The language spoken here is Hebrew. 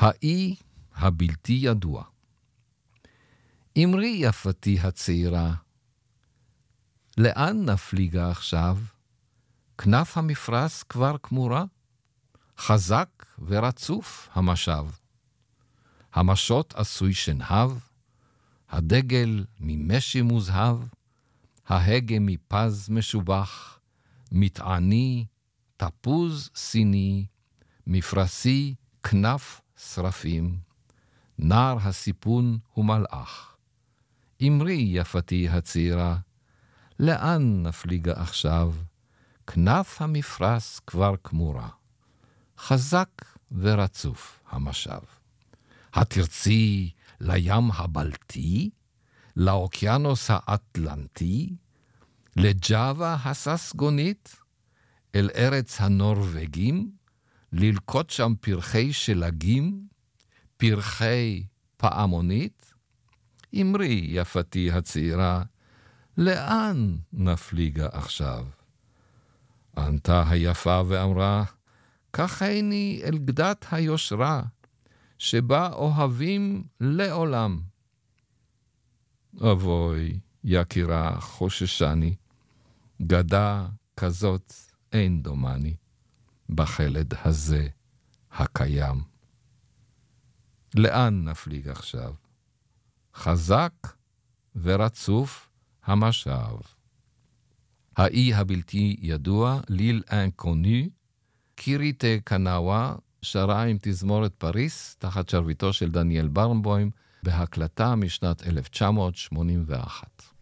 האי הבלתי ידוע. אמרי יפתי הצעירה, לאן נפליגה עכשיו? כנף המפרש כבר כמורה, חזק ורצוף המשב. המשות עשוי שנהב, הדגל ממשי מוזהב, ההגה מפז משובח, מטעני, תפוז סיני, מפרסי כנף שרפים, נער הסיפון ומלאך. אמרי יפתי הצעירה, לאן נפליגה עכשיו? כנף המפרש כבר כמורה, חזק ורצוף המשב. התרצי לים הבלטי, לאוקיינוס האטלנטי, לג'אווה הססגונית, אל ארץ הנורווגים, ללקוט שם פרחי שלגים, פרחי פעמונית. אמרי יפתי הצעירה, לאן נפליגה עכשיו? ענתה היפה ואמרה, קחני אל גדת היושרה, שבה אוהבים לעולם. אבוי, יקירה, חוששני, גדה כזאת אין דומני, בחלד הזה הקיים. לאן נפליג עכשיו? חזק ורצוף המשב. האי הבלתי ידוע, ליל אינקונו, קיריטה קנאווה, שרה עם תזמורת פריס, תחת שרביטו של דניאל ברנבוים, בהקלטה משנת 1981.